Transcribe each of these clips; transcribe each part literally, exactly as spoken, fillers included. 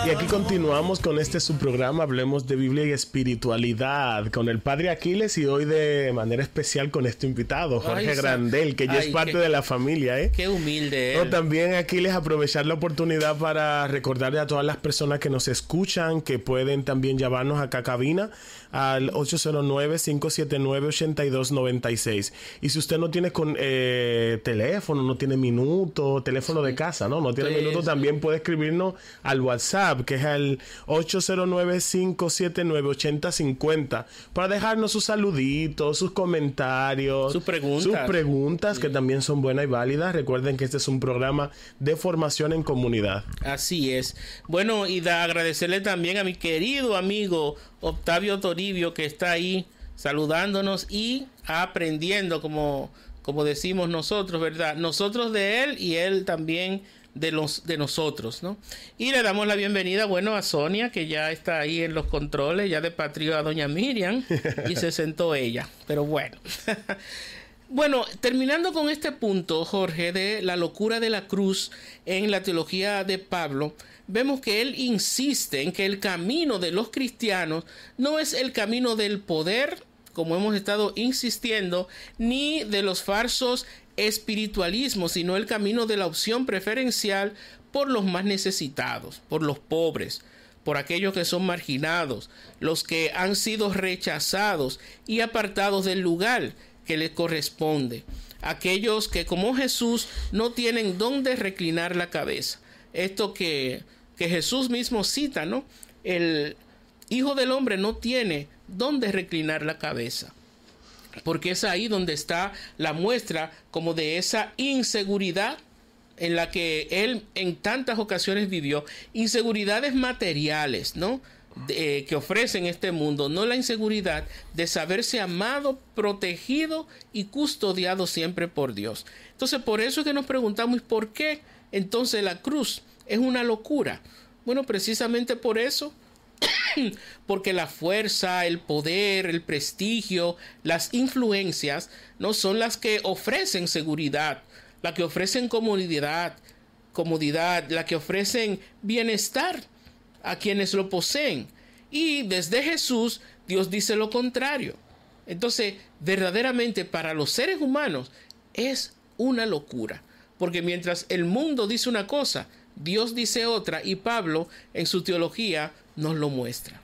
Y aquí continuamos con este subprograma, Hablemos de Biblia y Espiritualidad, con el Padre Aquiles y hoy de manera especial con este invitado, Jorge ay, Grandel, que ya ay, es parte qué, de la familia, ¿eh? Qué humilde él. No, también, Aquiles, aprovechar la oportunidad para recordarle a todas las personas que nos escuchan que pueden también llamarnos acá a cabina al ocho cero nueve, cinco siete nueve, ocho dos nueve seis. Y si usted no tiene con eh, teléfono, no tiene minuto, teléfono de casa, ¿no? No tiene sí, minuto, sí. También puede escribirnos al WhatsApp, que es el ocho cero nueve, cinco siete nueve, ocho cero cinco cero, para dejarnos sus saluditos, sus comentarios, sus preguntas, sus preguntas sí. que también son buenas y válidas. Recuerden que este es un programa de formación en comunidad. Así es. Bueno, y da agradecerle también a mi querido amigo Octavio Toribio, que está ahí saludándonos y aprendiendo, como, como decimos nosotros, ¿verdad? Nosotros de él y él también de los de nosotros, ¿no? Y le damos la bienvenida, bueno, a Sonia, que ya está ahí en los controles, ya depatrió a doña Miriam y se sentó ella, pero bueno. Bueno, terminando con este punto, Jorge, de la locura de la cruz en la teología de Pablo, vemos que él insiste en que el camino de los cristianos no es el camino del poder, como hemos estado insistiendo, ni de los falsos espiritualismos, sino el camino de la opción preferencial por los más necesitados, por los pobres, por aquellos que son marginados, los que han sido rechazados y apartados del lugar que les corresponde, aquellos que como Jesús no tienen dónde reclinar la cabeza. Esto que, que Jesús mismo cita, ¿no? El Hijo del Hombre no tiene dónde reclinar la cabeza, porque es ahí donde está la muestra como de esa inseguridad en la que él en tantas ocasiones vivió, inseguridades materiales, ¿no? De, que ofrecen este mundo, no la inseguridad de saberse amado, protegido y custodiado siempre por Dios. Entonces, por eso es que nos preguntamos, ¿por qué entonces la cruz es una locura? Bueno, precisamente por eso, porque la fuerza, el poder, el prestigio, las influencias no son las que ofrecen seguridad, las que ofrecen comodidad, comodidad, las que ofrecen bienestar a quienes lo poseen. Y desde Jesús, Dios dice lo contrario. Entonces, verdaderamente para los seres humanos es una locura, porque mientras el mundo dice una cosa, Dios dice otra, y Pablo en su teología nos lo muestra.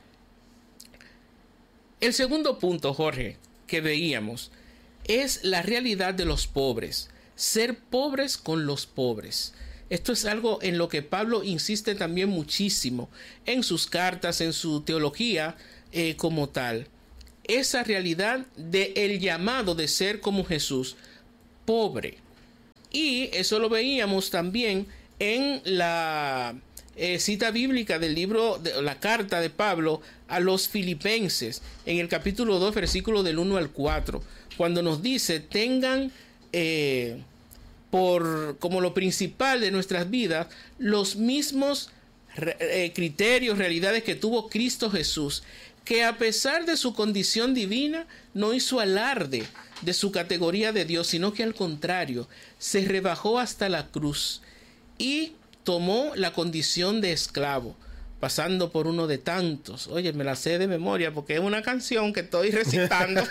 El segundo punto, Jorge, que veíamos es la realidad de los pobres, ser pobres con los pobres. Esto es algo en lo que Pablo insiste también muchísimo en sus cartas, en su teología eh, como tal. Esa realidad del llamado de ser como Jesús, pobre. Y eso lo veíamos también en la eh, cita bíblica del libro, de la carta de Pablo a los Filipenses, en el capítulo dos, versículo del uno al cuatro, cuando nos dice, tengan Eh, por como lo principal de nuestras vidas los mismos eh, criterios, realidades que tuvo Cristo Jesús, que a pesar de su condición divina no hizo alarde de su categoría de Dios, sino que al contrario se rebajó hasta la cruz y tomó la condición de esclavo, pasando por uno de tantos. Oye, me la sé de memoria porque es una canción que estoy recitando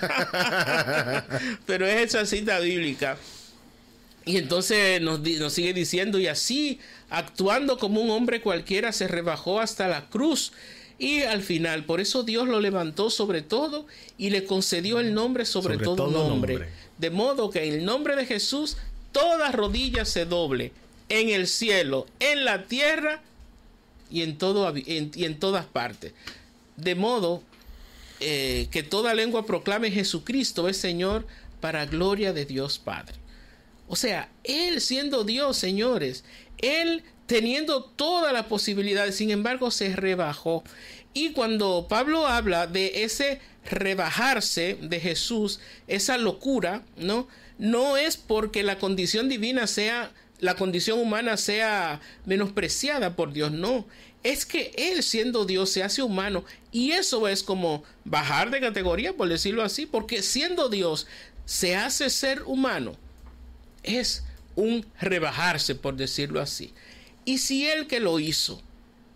pero es esa cita bíblica. Y entonces nos, nos sigue diciendo, y así, actuando como un hombre cualquiera, se rebajó hasta la cruz. Y al final, por eso Dios lo levantó sobre todo y le concedió el nombre sobre, sobre todo, todo nombre. nombre. De modo que en el nombre de Jesús, toda rodilla se doble, en el cielo, en la tierra y en, todo, en, y en todas partes. De modo eh, que toda lengua proclame Jesucristo es Señor, para gloria de Dios Padre. O sea, Él siendo Dios, señores, Él teniendo todas las posibilidades, sin embargo se rebajó. Y cuando Pablo habla de ese rebajarse de Jesús, esa locura, ¿no? No es porque la condición divina sea, la condición humana sea menospreciada por Dios, no. Es que Él siendo Dios se hace humano, y eso es como bajar de categoría, por decirlo así, porque siendo Dios se hace ser humano. Es un rebajarse, por decirlo así. Y si Él que lo hizo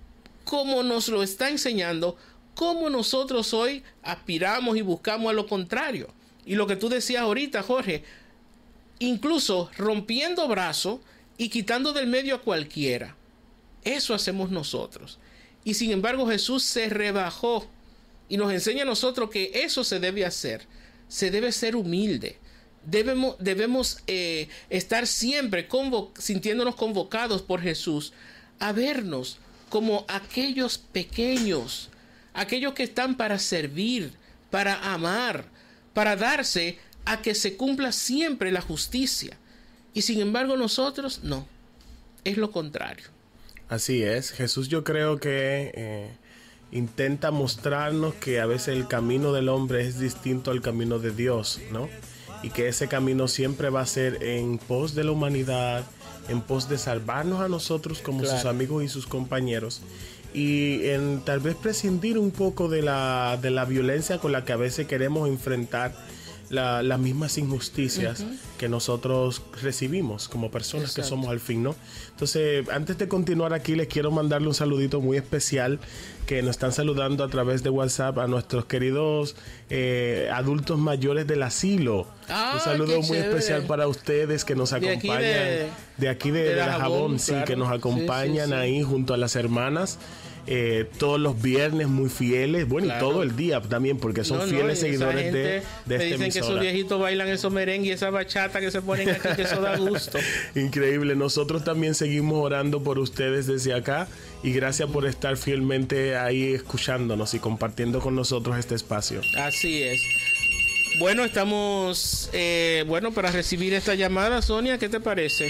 como nos lo está enseñando, como nosotros hoy aspiramos y buscamos a lo contrario. Y lo que tú decías ahorita, Jorge, incluso rompiendo brazos y quitando del medio a cualquiera. Eso hacemos nosotros. Y sin embargo Jesús se rebajó y nos enseña a nosotros que eso se debe hacer. Se debe ser humilde. Debemos, debemos eh, estar siempre convo- sintiéndonos convocados por Jesús a vernos como aquellos pequeños, aquellos que están para servir, para amar, para darse a que se cumpla siempre la justicia. Y sin embargo nosotros no, es lo contrario. Así es, Jesús yo creo que eh, intenta mostrarnos que a veces el camino del hombre es distinto al camino de Dios, ¿no? Y que ese camino siempre va a ser en pos de la humanidad, en pos de salvarnos a nosotros como Claro. sus amigos y sus compañeros, y en tal vez prescindir un poco de la, de la violencia con la que a veces queremos enfrentar la, las mismas injusticias uh-huh. que nosotros recibimos como personas Exacto. que somos al fin, ¿no? Entonces, antes de continuar aquí, les quiero mandarle un saludito muy especial que nos están saludando a través de WhatsApp a nuestros queridos eh, adultos mayores del asilo. Ah, un saludo muy chévere. especial para ustedes que nos de acompañan aquí de, de aquí de, de, de la Jabón, sí, claro. que nos acompañan sí, sí, sí. ahí junto a las hermanas. Eh, todos los viernes muy fieles, bueno, claro. y todo el día también, porque son no, fieles no, seguidores de, de esta me dicen emisora. Que esos viejitos bailan esos merengues y esa bachata que se ponen aquí, que eso da gusto. Increíble, nosotros también seguimos orando por ustedes desde acá y gracias por estar fielmente ahí escuchándonos y compartiendo con nosotros este espacio. Así es. Bueno, estamos eh, bueno para recibir esta llamada. Sonia, ¿qué te parece?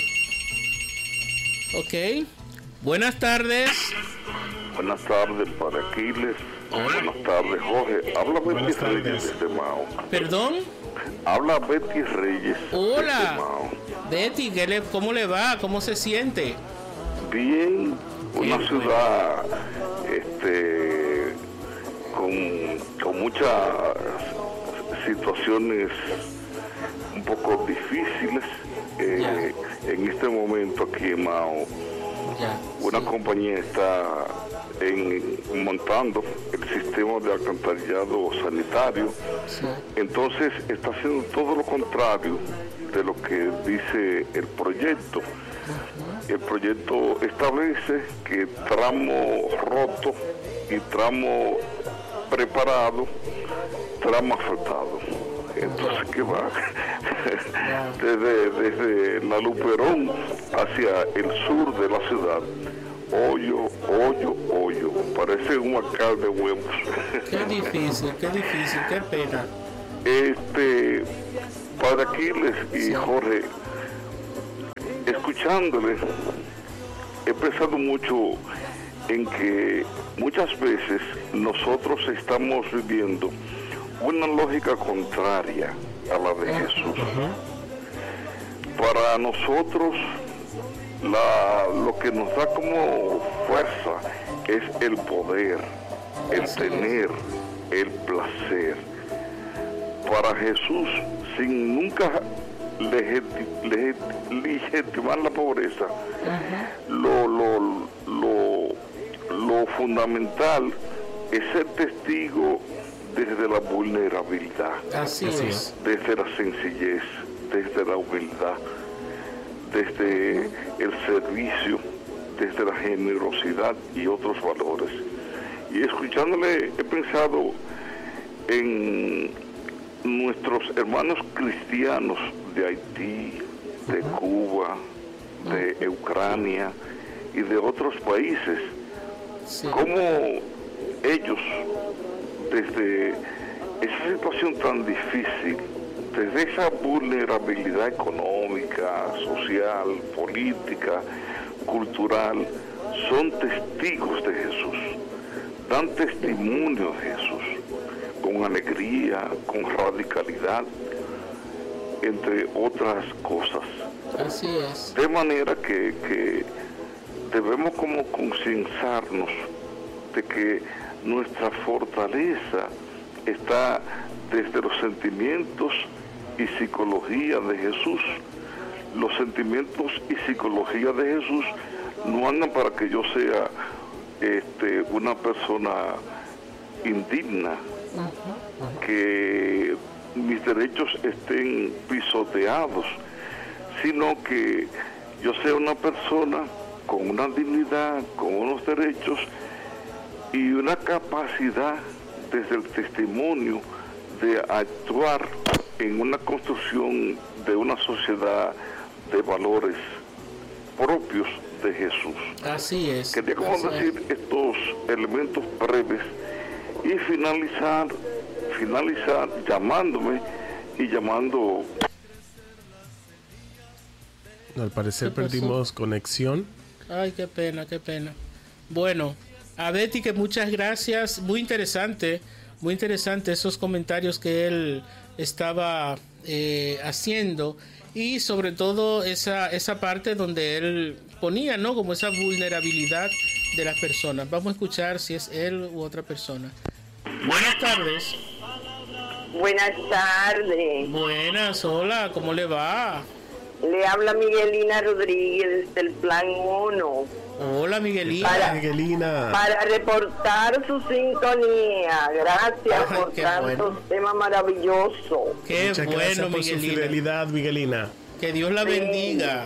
Ok, buenas tardes. Buenas tardes para Aquiles. Hola. Buenas tardes, Jorge. Habla Betty Reyes desde Mao. ¿Perdón? Habla Betty Reyes. Hola. Desde Mao. Betty, ¿qué le, ¿cómo le va? ¿Cómo se siente? Bien. Una Qué ciudad este, con, con muchas situaciones un poco difíciles eh, en este momento aquí en Mao. Ya, Una sí. compañía está en, montando el sistema de alcantarillado sanitario, sí. entonces está haciendo todo lo contrario de lo que dice el proyecto. Uh-huh. El proyecto establece que tramo roto y tramo preparado, tramo asfaltado. Entonces, ¿qué va? desde, desde la Luperón hacia el sur de la ciudad, hoyo, hoyo, hoyo. Parece un alcalde de huevos. Qué difícil, qué difícil, qué pena. Este, Padre Aquiles y sí. Jorge, escuchándole, he pensado mucho en que muchas veces nosotros estamos viviendo una lógica contraria a la de Jesús. Uh-huh. Para nosotros, la, lo que nos da como fuerza es el poder, el tener, el placer. Para Jesús, sin nunca legiti- legit- legitimar la pobreza, uh-huh. lo, lo, lo, lo fundamental es ser testigo desde la vulnerabilidad, así es, desde la sencillez, desde la humildad, desde el servicio, desde la generosidad y otros valores. Y escuchándole he pensado en nuestros hermanos cristianos de Haití, de Cuba, de Ucrania y de otros países, sí. Cómo ellos, desde esa situación tan difícil, desde esa vulnerabilidad económica, social, política, cultural, son testigos de Jesús, dan testimonio de Jesús, con alegría, con radicalidad, entre otras cosas. Así es. De manera que, que debemos como concienciarnos de que nuestra fortaleza está desde los sentimientos y psicología de Jesús. Los sentimientos y psicología de Jesús no andan para que yo sea este, una persona indigna, que mis derechos estén pisoteados, sino que yo sea una persona con una dignidad, con unos derechos y una capacidad desde el testimonio de actuar en una construcción de una sociedad de valores propios de Jesús. Así es. Quería como decir es. estos elementos breves y finalizar, finalizar llamándome y llamando. Al parecer perdimos conexión. Ay, qué pena, qué pena. Bueno, a Betty, que muchas gracias. Muy interesante, muy interesante esos comentarios que él estaba eh, haciendo. Y sobre todo esa, esa parte donde él ponía, ¿no? Como esa vulnerabilidad de las personas. Vamos a escuchar si es él u otra persona. Buenas tardes. Buenas tardes. Buenas, hola, ¿cómo le va? Le habla Miguelina Rodríguez del Plan uno. Hola, Miguelina. Para, Miguelina. Para reportar su sintonía. Gracias Ay, por tantos bueno. temas maravillosos. Qué Muchas bueno, gracias por Miguelina. su fidelidad, Miguelina. Que Dios la Sí. bendiga.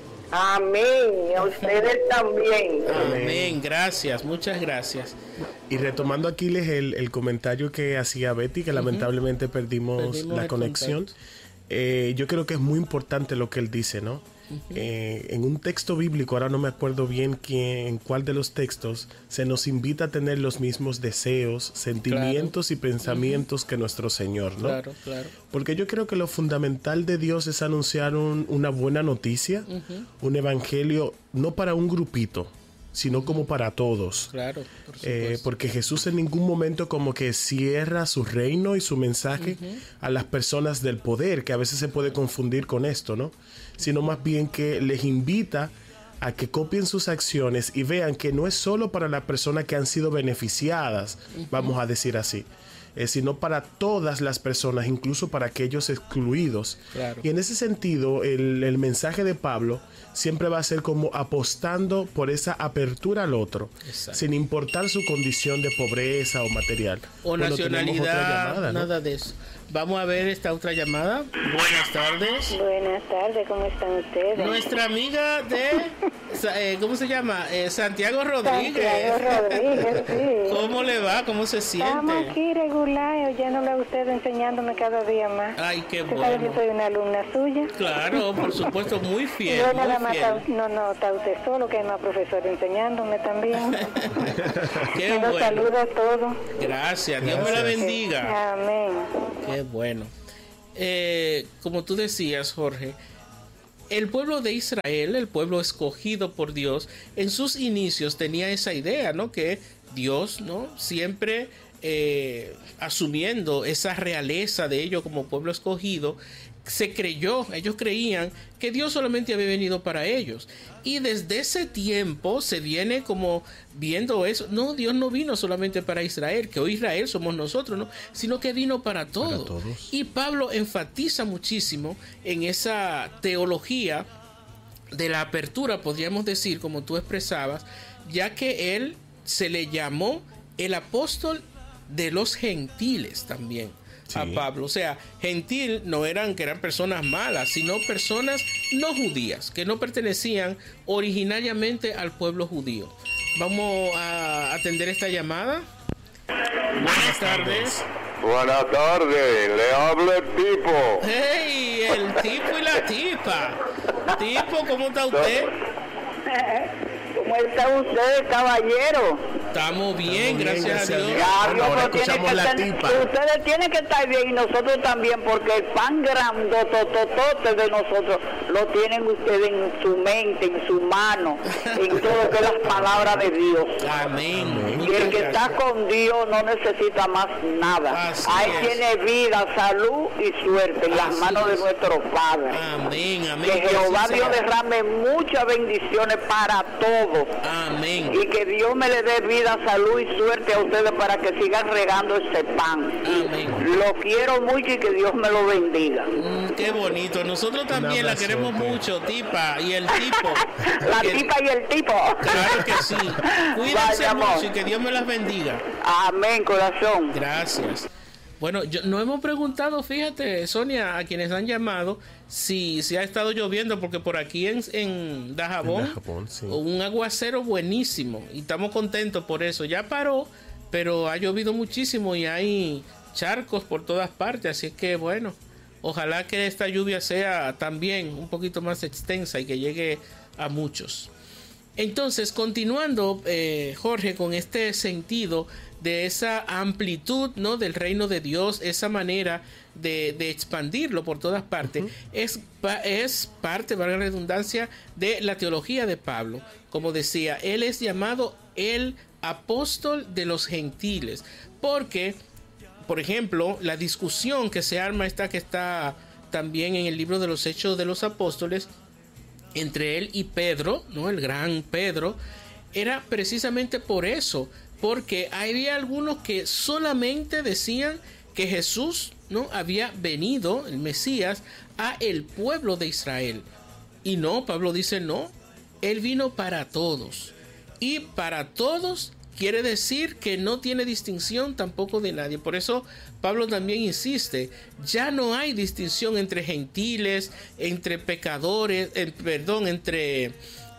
Amén. A ustedes también. Amén. Gracias, muchas gracias. Y retomando aquí les el, el comentario que hacía Betty, que uh-huh. lamentablemente perdimos, perdimos la conexión. Eh, yo creo que es muy importante lo que él dice, ¿no? Uh-huh. Eh, en un texto bíblico, ahora no me acuerdo bien quién, en cuál de los textos, se nos invita a tener los mismos deseos, sentimientos claro. y pensamientos uh-huh. que nuestro Señor, ¿no? Claro, claro. Porque yo creo que lo fundamental de Dios es anunciar un, una buena noticia, uh-huh. un evangelio, no para un grupito, sino como para todos. Claro, por eh, porque Jesús en ningún momento como que cierra su reino y su mensaje uh-huh. a las personas del poder, que a veces se puede confundir con esto, ¿no? Sino más bien que les invita a que copien sus acciones y vean que no es solo para las personas que han sido beneficiadas, uh-huh. vamos a decir así, eh, sino para todas las personas, incluso para aquellos excluidos. Claro. Y en ese sentido, el, el mensaje de Pablo siempre va a ser como apostando por esa apertura al otro, exacto. sin importar su condición de pobreza o material. O bueno, nacionalidad, llamada, ¿no? Nada de eso. Vamos a ver esta otra llamada. Buenas tardes. Buenas tardes, ¿cómo están ustedes? Nuestra amiga de, eh, ¿cómo se llama? Eh, Santiago Rodríguez. Santiago Rodríguez, sí. ¿Cómo le va? ¿Cómo se siente? Estamos aquí regular, oyéndole a usted, enseñándome cada día más. Ay, qué ¿Usted bueno. sabe que soy una alumna suya? Claro, por supuesto, muy fiel. Yo nada muy más, fiel. Ta, no, no, está usted solo, que hay más profesor enseñándome también. Qué bueno. bueno. Saludos a todos. Gracias, Dios Gracias. me la bendiga. Amén. Qué bueno. Eh, como tú decías, Jorge, el pueblo de Israel, el pueblo escogido por Dios, en sus inicios tenía esa idea, ¿no? Que Dios, ¿no? Siempre eh, asumiendo esa realeza de ellos como pueblo escogido, se creyó, ellos creían que Dios solamente había venido para ellos. Y desde ese tiempo se viene como viendo eso. No, Dios no vino solamente para Israel, que hoy Israel somos nosotros, ¿no? Sino que vino para todos. Para todos. Y Pablo enfatiza muchísimo en esa teología de la apertura, podríamos decir, como tú expresabas, ya que él se le llamó el apóstol de los gentiles también. Sí. A Pablo, o sea, gentil no eran que eran personas malas, sino personas no judías, que no pertenecían originariamente al pueblo judío. Vamos a atender esta llamada. Buenas tardes. Buenas tardes, le habla el tipo. Hey, el tipo y la tipa. Tipo, ¿cómo está usted? ¿Cómo está usted, caballero? Estamos bien, gracias, gracias a Dios. Ya, Dios ahora no tiene escuchamos que la tener, tipa. ustedes tienen que estar bien y nosotros también, porque el pan grandotototote de nosotros lo tienen ustedes en su mente, en su mano, en todo lo que es las palabras de Dios. Amén. Y el que está con Dios no necesita más nada. Así Ahí es. tiene vida, salud y suerte en las Así manos es. de nuestro Padre. Amén, amén. Que Jehová Dios derrame muchas bendiciones para todos. todo. Amén. Y que Dios me le dé vida, salud y suerte a ustedes para que sigan regando este pan. Amén. Lo quiero mucho y que Dios me lo bendiga. Mm, qué bonito. Nosotros también la queremos mucho, tipa, y el tipo. La que, tipa y el tipo. Claro que sí. Cuídense Vaya, mucho amor. y que Dios me las bendiga. Amén, corazón. Gracias. Bueno, yo, no hemos preguntado, fíjate, Sonia, a quienes han llamado, si, si ha estado lloviendo, porque por aquí en, en Dajabón, En Dajabón, sí. un aguacero buenísimo, y estamos contentos por eso. Ya paró, pero ha llovido muchísimo y hay charcos por todas partes, así que bueno, ojalá que esta lluvia sea también un poquito más extensa y que llegue a muchos. Entonces, continuando, eh, Jorge, con este sentido de esa amplitud, ¿no?, del reino de Dios, esa manera de, de expandirlo por todas partes, uh-huh. es, es parte, valga la redundancia, de la teología de Pablo. Como decía, él es llamado el apóstol de los gentiles, porque, por ejemplo, la discusión que se arma, esta que está también en el libro de los Hechos de los Apóstoles, entre él y Pedro, ¿no?, el gran Pedro, era precisamente por eso, porque había algunos que solamente decían que Jesús, ¿no?, había venido, el Mesías, a el pueblo de Israel. Y no, Pablo dice no, él vino para todos. Y para todos quiere decir que no tiene distinción tampoco de nadie. Por eso Pablo también insiste, ya no hay distinción entre gentiles, entre pecadores, eh, perdón, entre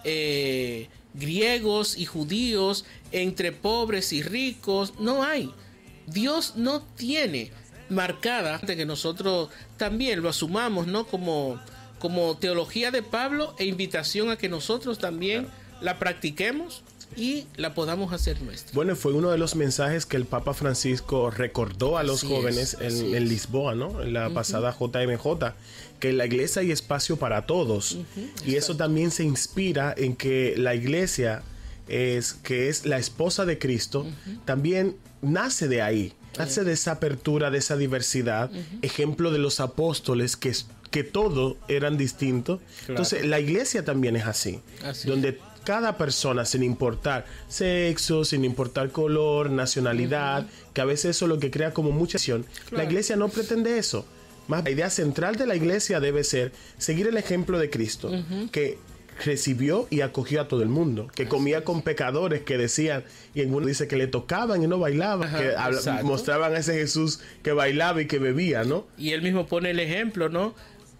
eh, griegos y judíos, entre pobres y ricos, no hay. Dios no tiene marcada, de que nosotros también lo asumamos, ¿no?, como, como teología de Pablo e invitación a que nosotros también la practiquemos y la podamos hacer nuestra. Bueno, fue uno de los mensajes que el Papa Francisco recordó a los así jóvenes es, en, en Lisboa, ¿no? En la uh-huh. pasada J M J, que en la iglesia hay espacio para todos. Uh-huh. Y exacto. Eso también se inspira en que la iglesia, es, que es la esposa de Cristo, uh-huh. también nace de ahí, nace uh-huh. de esa apertura, de esa diversidad, uh-huh. ejemplo de los apóstoles que, que todos eran distintos. Claro. Entonces, la iglesia también es así, así donde es. Cada persona, sin importar sexo, sin importar color, nacionalidad, uh-huh. que a veces eso es lo que crea como mucha acción. Claro. La iglesia no pretende eso. Más la idea central de la iglesia debe ser seguir el ejemplo de Cristo, uh-huh. que recibió y acogió a todo el mundo, que comía con pecadores que decían, y en uno dice que le tocaban y no bailaban, uh-huh. que habla, mostraban a ese Jesús que bailaba y que bebía, ¿no? Y él mismo pone el ejemplo, ¿no?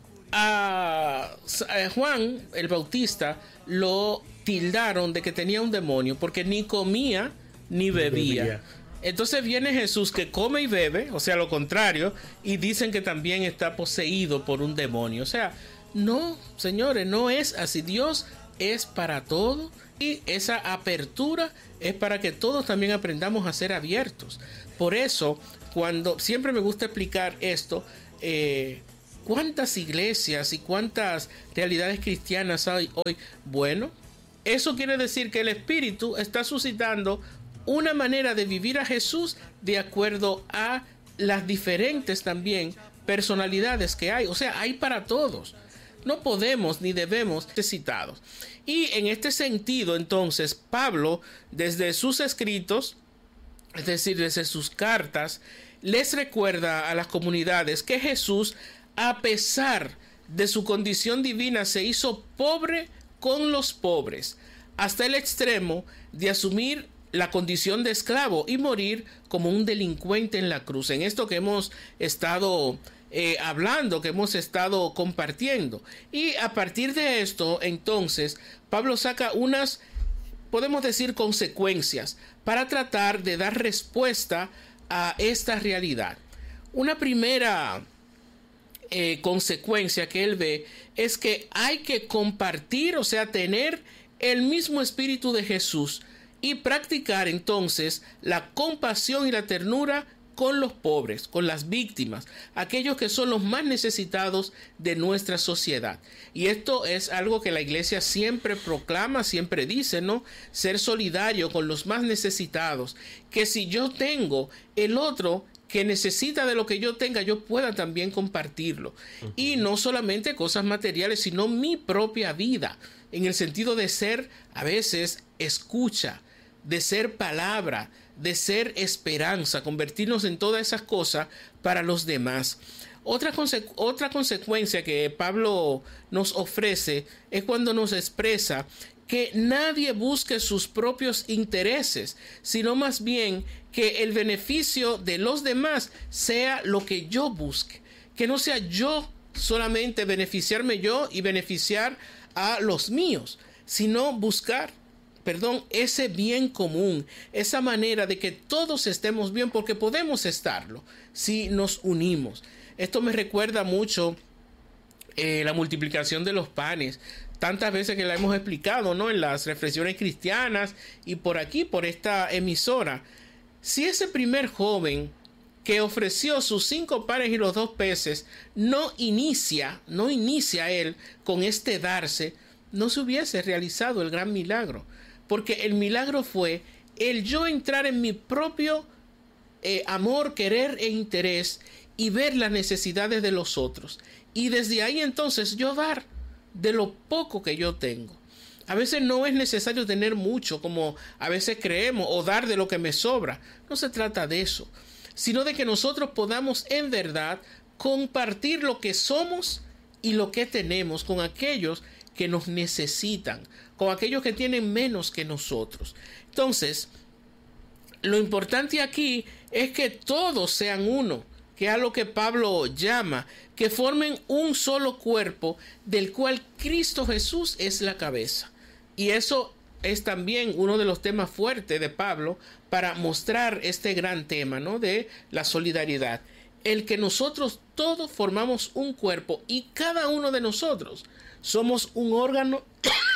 A, a Juan el Bautista lo tildaron de que tenía un demonio porque ni comía ni bebía. bebía. Entonces viene Jesús que come y bebe, o sea, lo contrario, y dicen que también está poseído por un demonio. O sea, no, señores, no es así. Dios es para todo y esa apertura es para que todos también aprendamos a ser abiertos. Por eso, cuando siempre me gusta explicar esto, eh, ¿cuántas iglesias y cuántas realidades cristianas hay hoy? Bueno, eso quiere decir que el Espíritu está suscitando una manera de vivir a Jesús de acuerdo a las diferentes también personalidades que hay. O sea, hay para todos. No podemos ni debemos necesitados. Y en este sentido, entonces, Pablo, desde sus escritos, es decir, desde sus cartas, les recuerda a las comunidades que Jesús, a pesar de su condición divina, se hizo pobre con los pobres, hasta el extremo de asumir la condición de esclavo y morir como un delincuente en la cruz. En esto que hemos estado eh, hablando, que hemos estado compartiendo. Y a partir de esto, entonces, Pablo saca unas, podemos decir, consecuencias para tratar de dar respuesta a esta realidad. Una primera Eh, consecuencia que él ve es que hay que compartir, o sea, tener el mismo espíritu de Jesús y practicar entonces la compasión y la ternura con los pobres, con las víctimas, aquellos que son los más necesitados de nuestra sociedad. Y esto es algo que la iglesia siempre proclama, siempre dice, ¿no? Ser solidario con los más necesitados, que si yo tengo, el otro que necesita de lo que yo tenga, yo pueda también compartirlo. Uh-huh. Y no solamente cosas materiales, sino mi propia vida. en el sentido de ser a veces escucha, de ser palabra, de ser esperanza, convertirnos en todas esas cosas para los demás. Otra, conse- otra consecuencia que Pablo nos ofrece es cuando nos expresa que nadie busque sus propios intereses, sino más bien que el beneficio de los demás sea lo que yo busque, que no sea yo solamente beneficiarme yo y beneficiar a los míos, sino buscar, perdón, ese bien común, esa manera de que todos estemos bien, porque podemos estarlo si nos unimos. Esto me recuerda mucho eh, la multiplicación de los panes, tantas veces que la hemos explicado, ¿no? En las reflexiones cristianas y por aquí, por esta emisora. Si ese primer joven que ofreció sus cinco panes y los dos peces no inicia, no inicia él con este darse, no se hubiese realizado el gran milagro, porque el milagro fue el yo entrar en mi propio eh, amor, querer e interés y ver las necesidades de los otros, y desde ahí entonces yo dar de lo poco que yo tengo. A veces no es necesario tener mucho como a veces creemos, o dar de lo que me sobra. No se trata de eso, sino de que nosotros podamos en verdad compartir lo que somos y lo que tenemos con aquellos que nos necesitan, con aquellos que tienen menos que nosotros. Entonces, lo importante aquí es que todos sean uno, que es a lo que Pablo llama, que formen un solo cuerpo del cual Cristo Jesús es la cabeza. Y eso es también uno de los temas fuertes de Pablo para mostrar este gran tema, ¿no? De la solidaridad. El que nosotros todos formamos un cuerpo y cada uno de nosotros somos un órgano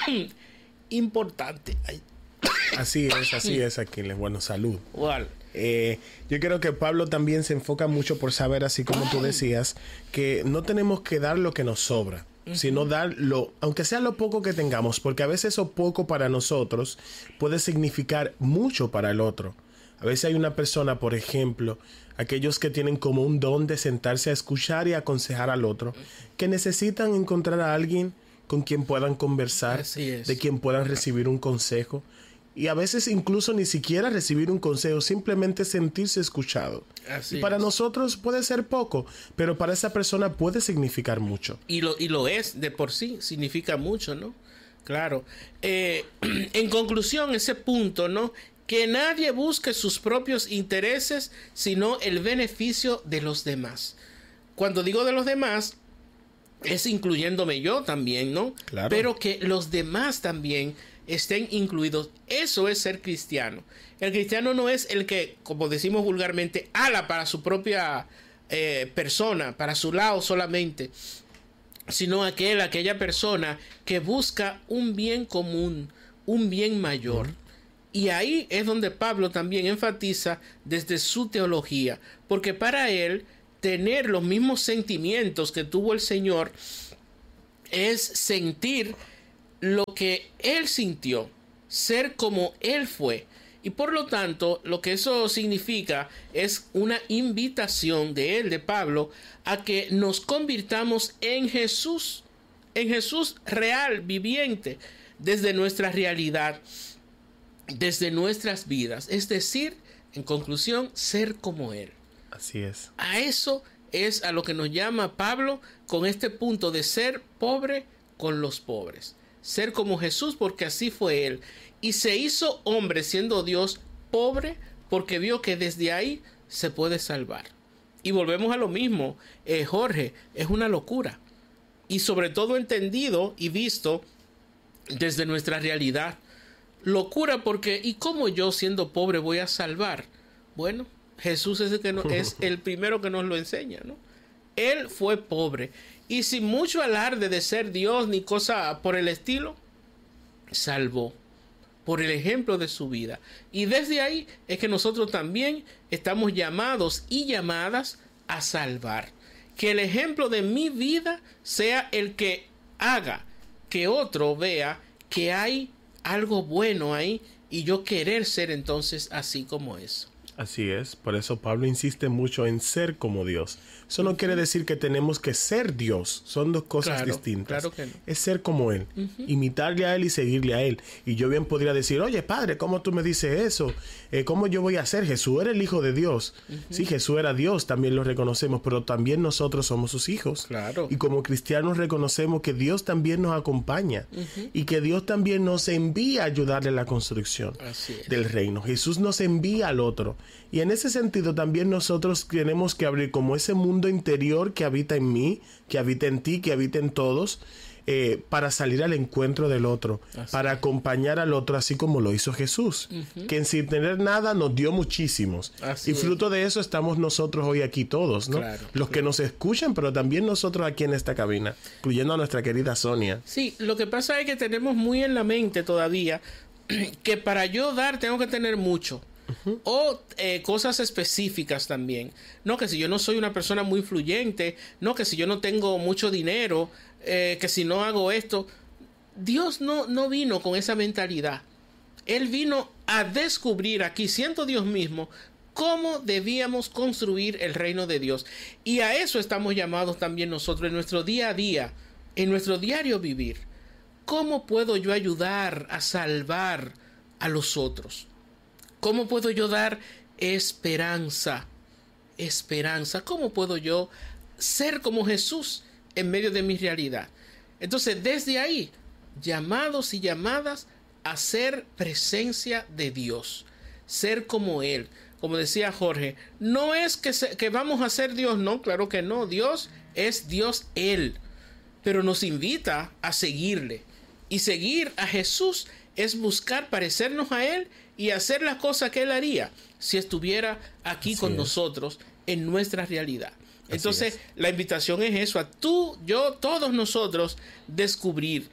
importante. Ay. Así es, así es, Aquiles. Bueno, salud. Well. Eh, yo creo que Pablo también se enfoca mucho por saber, así como tú decías, que no tenemos que dar lo que nos sobra, uh-huh. sino dar lo, aunque sea lo poco que tengamos, porque a veces eso poco para nosotros puede significar mucho para el otro. A veces hay una persona, por ejemplo, aquellos que tienen como un don de sentarse a escuchar y aconsejar al otro, que necesitan encontrar a alguien con quien puedan conversar, de quien puedan recibir un consejo. Y a veces incluso ni siquiera recibir un consejo, simplemente sentirse escuchado. Así y para es. Nosotros puede ser poco, pero para esa persona puede significar mucho. Y lo, y lo es de por sí, significa mucho, ¿no? Claro. Eh, en conclusión, ese punto, ¿no? Que nadie busque sus propios intereses, sino el beneficio de los demás. Cuando digo de los demás, es incluyéndome yo también, ¿no? Claro. Pero que los demás también estén incluidos. Eso es ser cristiano. El cristiano no es el que, como decimos vulgarmente, ala para su propia eh, persona, para su lado solamente, sino aquel, aquella persona que busca un bien común, un bien mayor. Uh-huh. Y ahí es donde Pablo también enfatiza desde su teología, porque para él tener los mismos sentimientos que tuvo el Señor es sentir lo que él sintió, ser como él fue. Y por lo tanto, lo que eso significa es una invitación de él, de Pablo, a que nos convirtamos en Jesús, en Jesús real, viviente, desde nuestra realidad, desde nuestras vidas. Es decir, en conclusión, ser como él. Así es. A eso es a lo que nos llama Pablo con este punto de ser pobre con los pobres. Ser como Jesús, porque así fue él. Y se hizo hombre siendo Dios, pobre, porque vio que desde ahí se puede salvar. Y volvemos a lo mismo, eh, Jorge, es una locura. Y sobre todo entendido y visto desde nuestra realidad. Locura porque, ¿y cómo yo siendo pobre voy a salvar? Bueno, Jesús es el, que no, es el primero que nos lo enseña, ¿no? Él fue pobre. Y sin mucho alarde de ser Dios ni cosa por el estilo, salvó por el ejemplo de su vida. Y desde ahí es que nosotros también estamos llamados y llamadas a salvar. Que el ejemplo de mi vida sea el que haga que otro vea que hay algo bueno ahí y yo querer ser entonces así como es. Así es, por eso Pablo insiste mucho en ser como Dios. Eso no uh-huh. quiere decir que tenemos que ser Dios, son dos cosas claro, distintas. Claro que no. Es ser como Él, uh-huh. imitarle a Él y seguirle a Él. Y yo bien podría decir, oye Padre, ¿cómo tú me dices eso? Eh, ¿Cómo yo voy a ser? Jesús era el Hijo de Dios. Uh-huh. Sí, Jesús era Dios, también lo reconocemos, pero también nosotros somos sus hijos. Claro. Y como cristianos reconocemos que Dios también nos acompaña uh-huh. y que Dios también nos envía a ayudarle a la construcción del reino. Jesús nos envía al otro. Y en ese sentido también nosotros tenemos que abrir como ese mundo interior que habita en mí, que habita en ti, que habita en todos, eh, para salir al encuentro del otro, así para acompañar al otro, así como lo hizo Jesús, uh-huh. que sin tener nada nos dio muchísimos. Así y fruto es. de eso estamos nosotros hoy aquí todos, ¿no? Claro, Los claro. que nos escuchan, pero también nosotros aquí en esta cabina, incluyendo a nuestra querida Sonia. Sí, lo que pasa es que tenemos muy en la mente todavía que para yo dar tengo que tener mucho. Uh-huh. O eh, cosas específicas también. No que si yo no soy una persona muy influyente, no que si yo no tengo mucho dinero, eh, que si no hago esto. Dios no, no vino con esa mentalidad. Él vino a descubrir aquí, siendo Dios mismo, cómo debíamos construir el reino de Dios. Y a eso estamos llamados también nosotros en nuestro día a día, en nuestro diario vivir. ¿Cómo puedo yo ayudar a salvar a los otros? ¿Cómo puedo yo dar esperanza? Esperanza. ¿Cómo puedo yo ser como Jesús en medio de mi realidad? Entonces, desde ahí, llamados y llamadas a ser presencia de Dios. Ser como Él. Como decía Jorge, no es que, se, que vamos a ser Dios. No, claro que no. Dios es Dios Él. Pero nos invita a seguirle. Y seguir a Jesús es buscar parecernos a Él y hacer las cosas que Él haría si estuviera aquí Así con es. nosotros en nuestra realidad. Así Entonces, es. la invitación es eso, a tú, yo, todos nosotros, descubrir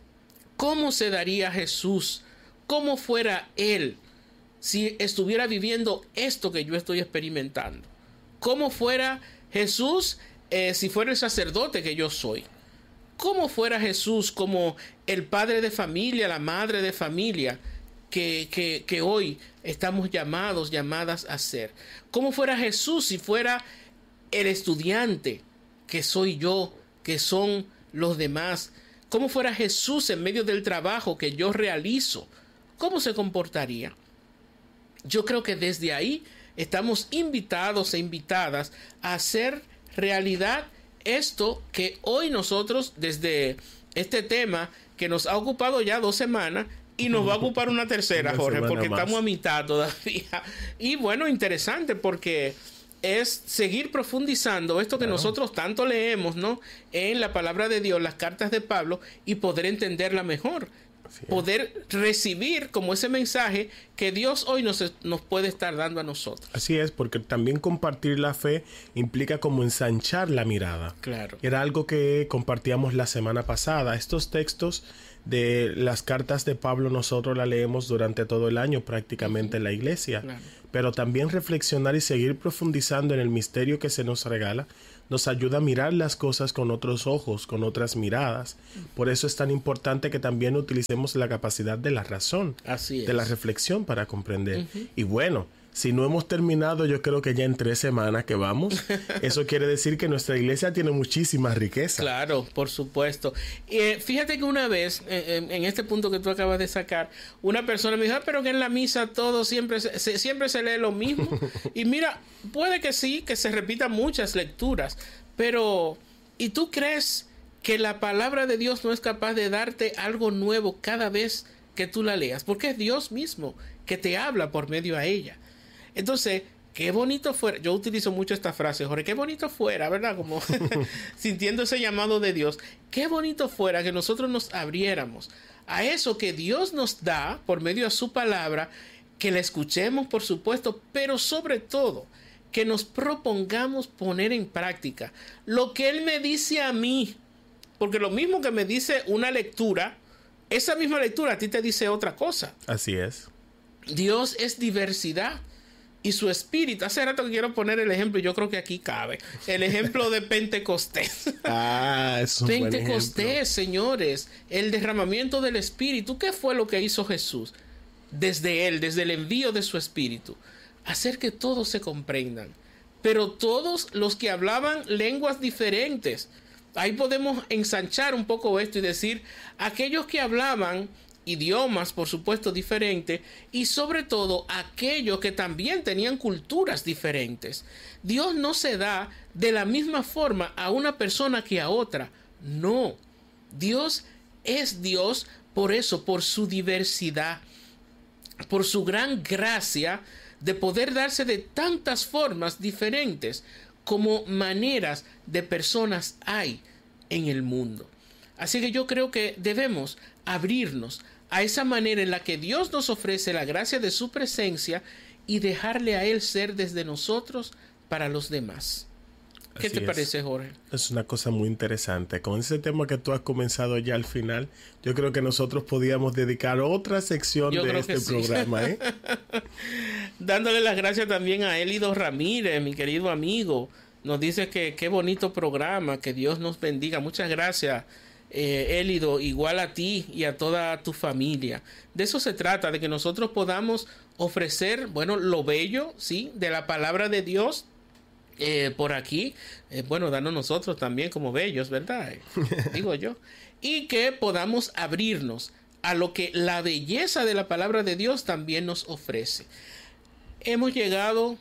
cómo se daría Jesús, cómo fuera Él si estuviera viviendo esto que yo estoy experimentando. Cómo fuera Jesús eh, si fuera el sacerdote que yo soy. Cómo fuera Jesús como el padre de familia, la madre de familia que, que, que hoy estamos llamados, llamadas a ser. Cómo fuera Jesús si fuera el estudiante que soy yo, que son los demás. Cómo fuera Jesús en medio del trabajo que yo realizo. ¿Cómo se comportaría? Yo creo que desde ahí estamos invitados e invitadas a hacer realidad esto que hoy nosotros, desde este tema que nos ha ocupado ya dos semanas y nos va a ocupar una tercera, una Jorge, porque más. estamos a mitad todavía. Y bueno, interesante porque es seguir profundizando esto que claro. nosotros tanto leemos, ¿no? En la palabra de Dios, las cartas de Pablo, y poder entenderla mejor. Poder recibir como ese mensaje que Dios hoy nos, nos puede estar dando a nosotros. Así es, porque también compartir la fe implica como ensanchar la mirada. Claro. Era algo que compartíamos la semana pasada. Estos textos de las cartas de Pablo nosotros las leemos durante todo el año prácticamente uh-huh. en la iglesia. Claro. Pero también reflexionar y seguir profundizando en el misterio que se nos regala nos ayuda a mirar las cosas con otros ojos, con otras miradas. Por eso es tan importante que también utilicemos la capacidad de la razón, Así es. de la reflexión para comprender. Uh-huh. Y bueno, si no hemos terminado, yo creo que ya en tres semanas que vamos, eso quiere decir que nuestra iglesia tiene muchísima riqueza. Claro, por supuesto. Eh, fíjate que una vez, eh, en este punto que tú acabas de sacar, una persona me dijo, ah, pero que en la misa todo siempre se, siempre se lee lo mismo. Y mira, puede que sí, que se repitan muchas lecturas, pero ¿y tú crees que la palabra de Dios no es capaz de darte algo nuevo cada vez que tú la leas? Porque es Dios mismo que te habla por medio a ella. Entonces, qué bonito fuera, yo utilizo mucho esta frase, Jorge, qué bonito fuera, ¿verdad? Como sintiendo ese llamado de Dios, qué bonito fuera que nosotros nos abriéramos a eso que Dios nos da por medio de su palabra, que la escuchemos, por supuesto, pero sobre todo, que nos propongamos poner en práctica lo que Él me dice a mí, porque lo mismo que me dice una lectura, esa misma lectura a ti te dice otra cosa. Así es. Dios es diversidad. Y su espíritu, hace rato que quiero poner el ejemplo, yo creo que aquí cabe, el ejemplo de Pentecostés. Ah, es un buen Pentecostés, ejemplo. Señores, el derramamiento del espíritu. ¿Qué fue lo que hizo Jesús? Desde él, desde el envío de su espíritu, hacer que todos se comprendan, pero todos los que hablaban lenguas diferentes. Ahí podemos ensanchar un poco esto y decir, aquellos que hablaban idiomas, por supuesto, diferentes, y sobre todo aquellos que también tenían culturas diferentes. Dios no se da de la misma forma a una persona que a otra. No. Dios es Dios por eso, por su diversidad, por su gran gracia de poder darse de tantas formas diferentes como maneras de personas hay en el mundo. Así que yo creo que debemos abrirnos a esa manera en la que Dios nos ofrece la gracia de su presencia y dejarle a Él ser desde nosotros para los demás. ¿Qué Así te es. parece, Jorge? Es una cosa muy interesante. Con ese tema que tú has comenzado ya al final, yo creo que nosotros podíamos dedicar otra sección Yo de creo este que sí. programa, ¿eh? Dándole las gracias también a Elido Ramírez, mi querido amigo. Nos dice que qué bonito programa, que Dios nos bendiga. Muchas gracias, eh, Elido, igual a ti y a toda tu familia. De eso se trata, de que nosotros podamos ofrecer, bueno, lo bello, ¿sí?, de la palabra de Dios. Eh, por aquí, eh, bueno, danos nosotros también como bellos, ¿verdad? Digo yo. Y que podamos abrirnos a lo que la belleza de la palabra de Dios también nos ofrece. Hemos llegado,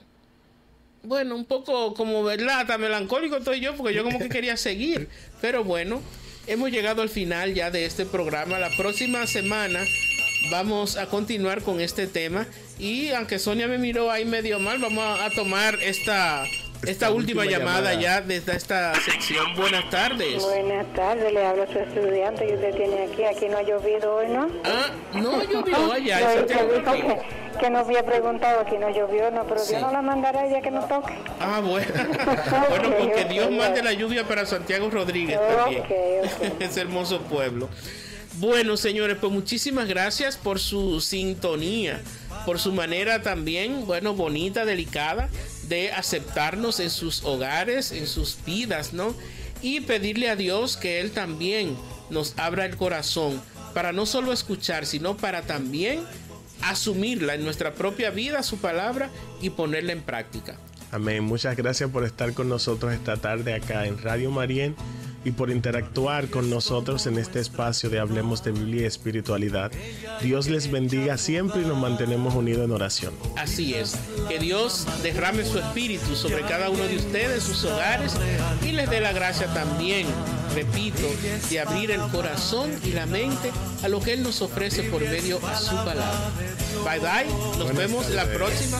bueno, un poco como, ¿verdad? Tan melancólico estoy yo, porque yo como que quería seguir. Pero bueno, hemos llegado al final ya de este programa. La próxima semana vamos a continuar con este tema. Y aunque Sonia me miró ahí medio mal, vamos a, a tomar esta... Esta, esta última, última llamada, llamada ya desde esta sección. Buenas tardes. Buenas tardes, le habla su estudiante que usted tiene aquí. Aquí no ha llovido hoy, ¿no? Ah, no llovió allá. No, que, que, que nos había preguntado, aquí no llovió, no, pero sí. Dios no la mandará ya que nos toque. Ah, bueno. Bueno, okay, porque okay, Dios okay. mande la lluvia para Santiago Rodríguez también. Okay, okay. Ese hermoso pueblo. Bueno, señores, pues muchísimas gracias por su sintonía, por su manera también, bueno, bonita, delicada, de aceptarnos en sus hogares, en sus vidas, ¿no? Y pedirle a Dios que Él también nos abra el corazón para no solo escuchar, sino para también asumirla en nuestra propia vida, su palabra, y ponerla en práctica. Amén. Muchas gracias por estar con nosotros esta tarde acá en Radio Marién y por interactuar con nosotros en este espacio de Hablemos de Biblia y Espiritualidad. Dios les bendiga siempre y nos mantenemos unidos en oración. Así es. Que Dios derrame su espíritu sobre cada uno de ustedes, sus hogares, y les dé la gracia también, repito, de abrir el corazón y la mente a lo que Él nos ofrece por medio a su palabra. Bye bye. Nos Buenas vemos tardes. la próxima